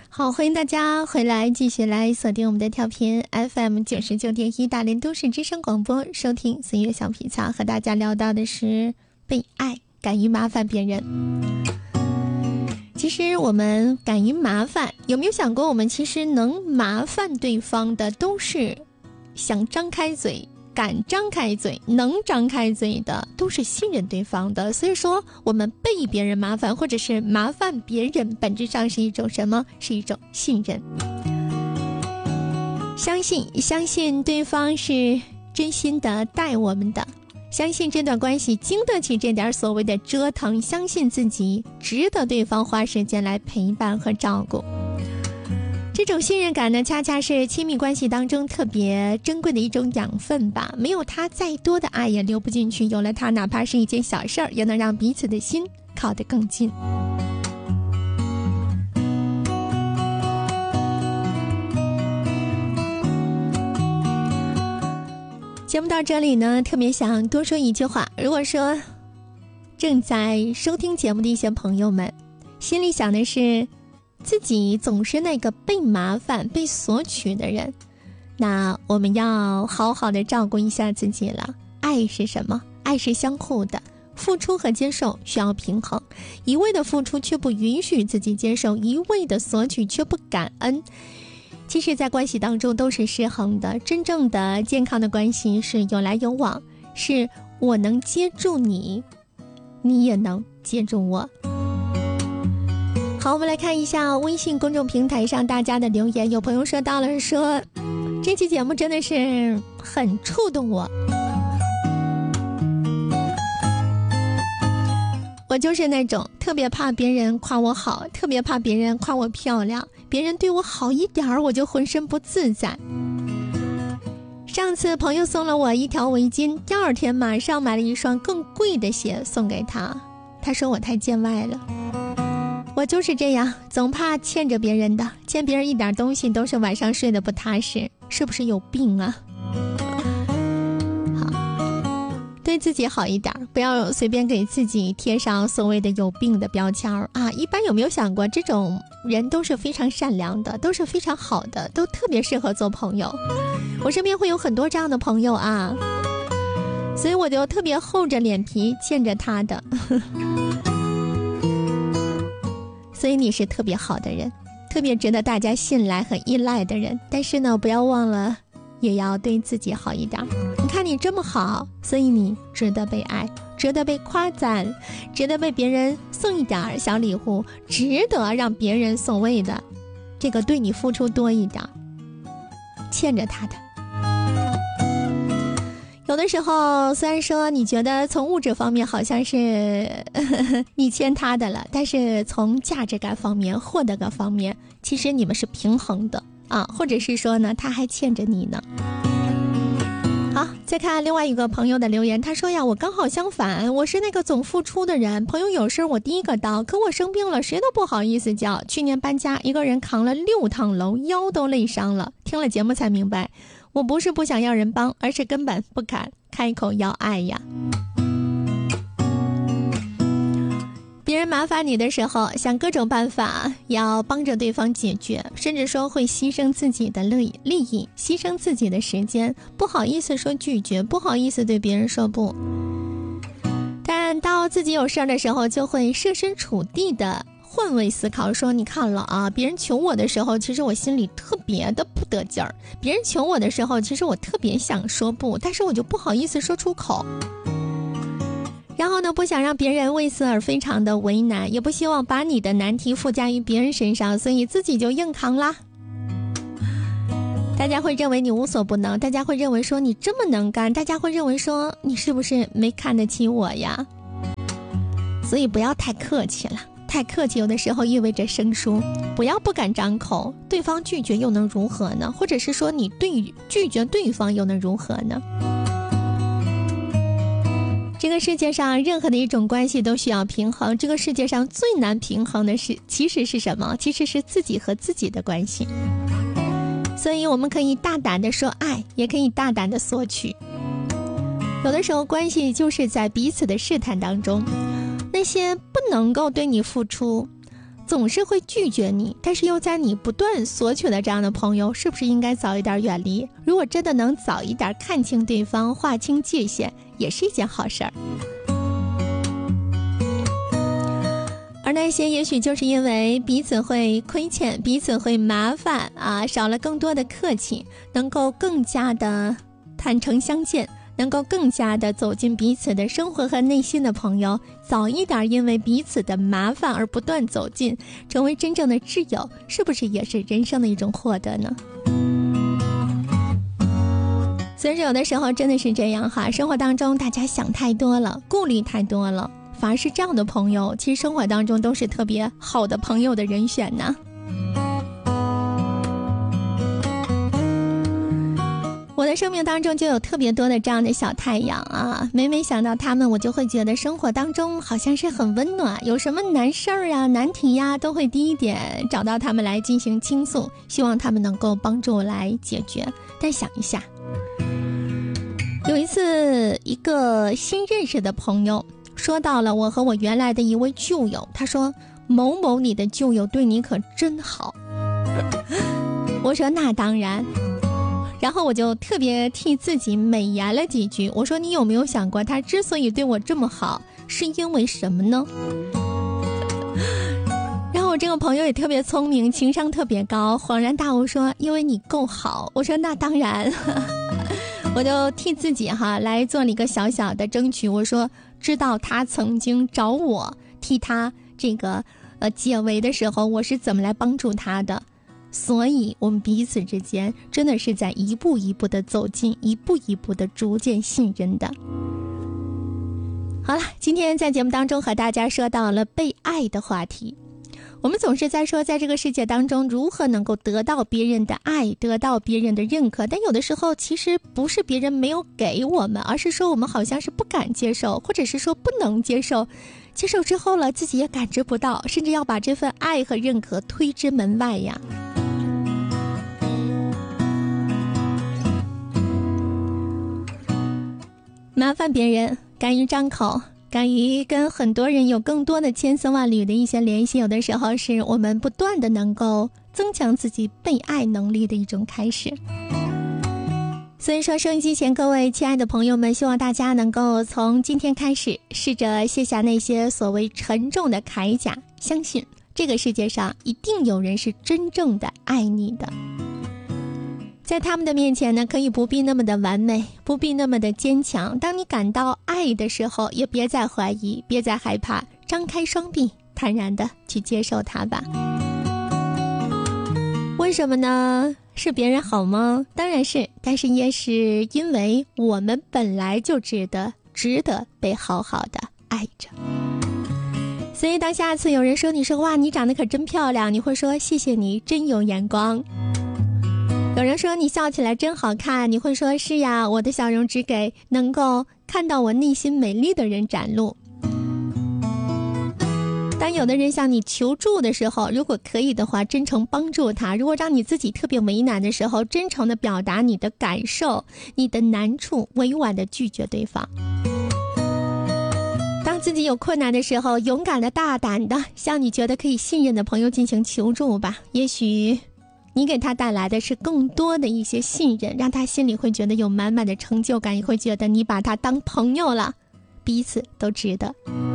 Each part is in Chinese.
好，欢迎大家回来，继续来锁定我们的调频 FM99.1大连都市之声广播，收听岁月小皮草，和大家聊到的是被爱，敢于麻烦别人。其实我们敢于麻烦，有没有想过我们其实能麻烦对方的都是想张开嘴，敢张开嘴，能张开嘴的都是信任对方的。所以说我们被别人麻烦或者是麻烦别人，本质上是一种什么？是一种信任。相信对方是真心的待我们的，相信这段关系经得起这点所谓的折腾，相信自己值得对方花时间来陪伴和照顾。这种信任感呢，恰恰是亲密关系当中特别珍贵的一种养分吧。没有它，再多的爱也流不进去，有了它，哪怕是一件小事儿，也能让彼此的心靠得更近。节目到这里呢，特别想多说一句话。如果说正在收听节目的一些朋友们，心里想的是自己总是那个被麻烦被索取的人，那我们要好好的照顾一下自己了。爱是什么？爱是相互的，付出和接受需要平衡，一味的付出却不允许自己接受，一味的索取却不感恩，其实在关系当中都是失衡的。真正的健康的关系是有来有往，是我能接住你，你也能接住我。好，我们来看一下微信公众平台上大家的留言。有朋友说到了，说这期节目真的是很触动我。我就是那种特别怕别人夸我好，特别怕别人夸我漂亮，别人对我好一点儿我就浑身不自在。上次朋友送了我一条围巾，第二天马上买了一双更贵的鞋送给他，他说我太见外了。我就是这样，总怕欠着别人的，欠别人一点东西都是晚上睡得不踏实，是不是有病啊？好，对自己好一点，不要随便给自己贴上所谓的有病的标签啊！一般有没有想过，这种人都是非常善良的，都是非常好的，都特别适合做朋友。我身边会有很多这样的朋友啊，所以我就特别厚着脸皮欠着他的。所以你是特别好的人，特别值得大家信赖和依赖的人，但是呢，不要忘了也要对自己好一点。你看你这么好，所以你值得被爱，值得被夸赞，值得被别人送一点小礼物，值得让别人所谓的这个对你付出多一点，欠着他的。有的时候虽然说你觉得从物质方面好像是你欠他的了，但是从价值感方面、获得感方面，其实你们是平衡的啊，或者是说呢，他还欠着你呢。好，再看另外一个朋友的留言，他说呀，我刚好相反，我是那个总付出的人，朋友有事我第一个到，可我生病了谁都不好意思叫，去年搬家一个人扛了6趟楼，腰都累伤了。听了节目才明白，我不是不想要人帮，而是根本不敢开口要爱呀。别人麻烦你的时候，想各种办法要帮着对方解决，甚至说会牺牲自己的利益，牺牲自己的时间，不好意思说拒绝，不好意思对别人说不。但到自己有事儿的时候，就会设身处地的换位思考，说你看了啊，别人求我的时候，其实我心里特别的不得劲儿，别人求我的时候，其实我特别想说不，但是我就不好意思说出口。然后呢，不想让别人为此而非常的为难，也不希望把你的难题附加于别人身上，所以自己就硬扛啦。大家会认为你无所不能，大家会认为说你这么能干，大家会认为说你是不是没看得起我呀？所以不要太客气了，太客气有的时候意味着生疏。不要不敢张口，对方拒绝又能如何呢？或者是说你拒绝对方又能如何呢？这个世界上任何的一种关系都需要平衡，这个世界上最难平衡的是其实是什么？其实是自己和自己的关系。所以我们可以大胆的说爱，也可以大胆的索取。有的时候关系就是在彼此的试探当中，那些不能够对你付出， 总是会拒绝你，但是又在你不断索取的这样的朋友，是不是应该早一点远离？如果真的能早一点看清对方，划清界限，也是一件好事儿。而那些也许就是因为彼此会亏欠，彼此会麻烦啊，少了更多的客气，能够更加的坦诚相见，能够更加的走进彼此的生活和内心的朋友，早一点因为彼此的麻烦而不断走近，成为真正的挚友，是不是也是人生的一种获得呢？所以有的时候真的是这样哈，生活当中大家想太多了，顾虑太多了，反而是这样的朋友，其实生活当中都是特别好的朋友的人选呢。我的生命当中就有特别多的这样的小太阳啊，每每想到他们，我就会觉得生活当中好像是很温暖，有什么难事儿啊、难题呀，都会第一点找到他们来进行倾诉，希望他们能够帮助我来解决。但想一下，有一次一个新认识的朋友说到了我和我原来的一位旧友，他说某某你的旧友对你可真好。我说那当然，然后我就特别替自己美言了几句，我说你有没有想过他之所以对我这么好是因为什么呢？然后我这个朋友也特别聪明，情商特别高，恍然大悟说因为你够好。我说那当然。我就替自己来做了一个小小的争取，我说知道他曾经找我替他这个解围的时候，我是怎么来帮助他的，所以我们彼此之间真的是在一步一步的走近，一步一步的逐渐信任的。好了，今天在节目当中和大家说到了被爱的话题。我们总是在说，在这个世界当中如何能够得到别人的爱，得到别人的认可，但有的时候其实不是别人没有给我们，而是说我们好像是不敢接受，或者是说不能接受，接受之后了自己也感知不到，甚至要把这份爱和认可推之门外呀。麻烦别人，敢于张口，敢于跟很多人有更多的千丝万缕的一些联系，有的时候是我们不断的能够增强自己被爱能力的一种开始。所以说收音机前各位亲爱的朋友们，希望大家能够从今天开始试着卸下那些所谓沉重的铠甲，相信这个世界上一定有人是真正的爱你的。在他们的面前呢，可以不必那么的完美，不必那么的坚强，当你感到爱的时候，也别再怀疑，别再害怕，张开双臂，坦然的去接受它吧。为什么呢？是别人好吗？当然是，但是也是因为我们本来就值得被好好的爱着。所以当下次有人说你说哇你长得可真漂亮，你会说谢谢你，真有眼光。有人说你笑起来真好看，你会说是呀，我的笑容只给能够看到我内心美丽的人展露。当有的人向你求助的时候，如果可以的话，真诚帮助他；如果让你自己特别为难的时候，真诚的表达你的感受，你的难处，委婉的拒绝对方。当自己有困难的时候，勇敢的大胆的向你觉得可以信任的朋友进行求助吧。也许你给他带来的是更多的一些信任，让他心里会觉得有满满的成就感，也会觉得你把他当朋友了，彼此都值得。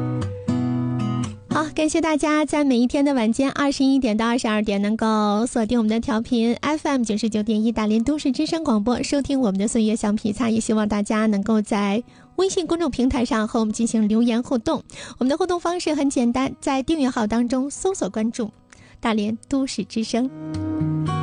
好，感谢大家在每一天的晚间21点到22点能够锁定我们的调频 FM 99.1大连都市之声广播，收听我们的岁月橡皮擦。也希望大家能够在微信公众平台上和我们进行留言互动。我们的互动方式很简单，在订阅号当中搜索关注大连都市之声。